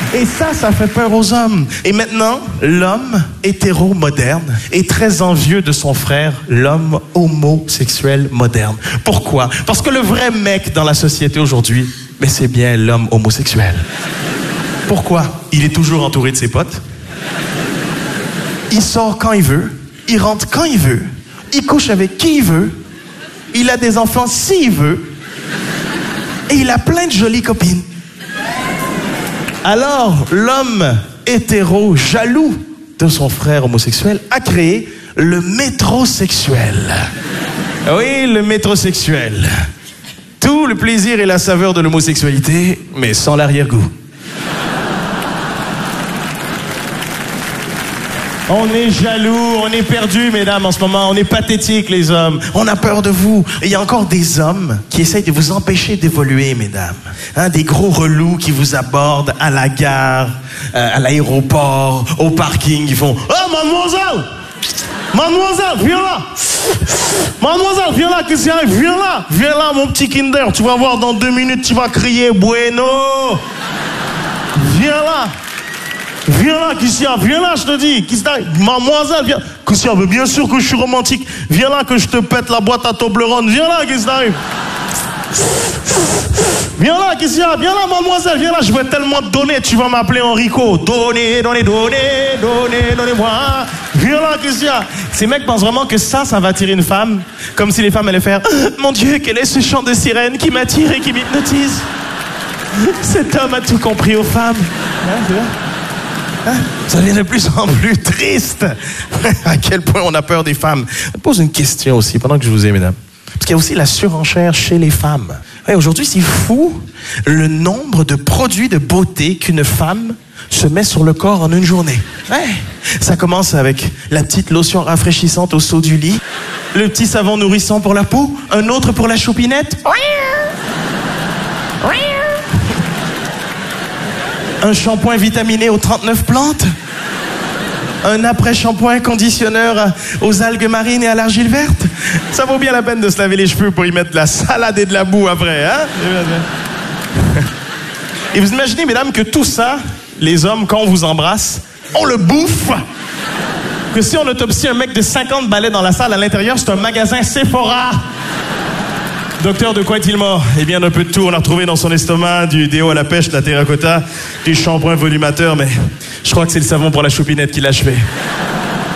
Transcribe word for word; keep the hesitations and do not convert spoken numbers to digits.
Et ça, ça fait peur aux hommes. Et maintenant, l'homme hétéro moderne est très envieux de son frère, l'homme homosexuel moderne. Pourquoi? Parce que le vrai mec dans la société aujourd'hui, mais c'est bien l'homme homosexuel. Pourquoi? Il est toujours entouré de ses potes. Il sort quand il veut. Il rentre quand il veut. Il couche avec qui il veut. Il a des enfants s'il veut. Et il a plein de jolies copines. Alors, l'homme hétéro, jaloux de son frère homosexuel, a créé le métrosexuel. Oui, le métrosexuel. Tout le plaisir et la saveur de l'homosexualité, mais sans l'arrière-goût. On est jaloux, on est perdu, mesdames, en ce moment. On est pathétiques, les hommes. On a peur de vous. Et il y a encore des hommes qui essayent de vous empêcher d'évoluer, mesdames. Hein, des gros relous qui vous abordent à la gare, euh, à l'aéroport, au parking. Ils font « Oh, mademoiselle! Mademoiselle, viens là! Mademoiselle, viens là, qu'est-ce qui arrive? Viens là! Viens là, mon petit Kinder. Tu vas voir, dans deux minutes, tu vas crier « Bueno! » Viens là! Viens là, Christian, viens là, je te dis. Mademoiselle, viens. Christian, mais bien sûr que je suis romantique. Viens là que je te pète la boîte à Toblerone. Viens là, qu'est-ce qui t'arrive? Viens là, Christian, viens là, mademoiselle, viens là. Je vais tellement te donner, tu vas m'appeler Enrico. Donnez, donnez, donnez, donnez, donnez-moi. Viens là, Christian. Ces mecs pensent vraiment que ça, ça va attirer une femme. Comme si les femmes allaient faire « Mon Dieu, quel est ce chant de sirène qui m'attire et qui m'hypnotise? Cet homme a tout compris aux femmes. Hein, tu vois? Hein? Ça devient de plus en plus triste. À quel point on a peur des femmes. Je pose une question aussi, pendant que je vous ai, mesdames. Parce qu'il y a aussi la surenchère chez les femmes. Ouais, aujourd'hui, c'est fou le nombre de produits de beauté qu'une femme se met sur le corps en une journée. Ouais. Ça commence avec la petite lotion rafraîchissante au saut du lit, le petit savon nourrissant pour la peau, un autre pour la choupinette. Un shampoing vitaminé aux trente-neuf plantes. Un après-shampoing conditionneur aux algues marines et à l'argile verte. Ça vaut bien la peine de se laver les cheveux pour y mettre de la salade et de la boue après, hein? Et vous imaginez, mesdames, que tout ça, les hommes, quand on vous embrasse, on le bouffe. Que si on autopsie un mec de cinquante balais dans la salle, à l'intérieur, c'est un magasin Sephora. Docteur, de quoi est-il mort? Eh bien, un peu de tout. On a retrouvé dans son estomac du déo à la pêche, de la terracotta, des shampoings volumateurs, mais je crois que c'est le savon pour la choupinette qui l'a achevé.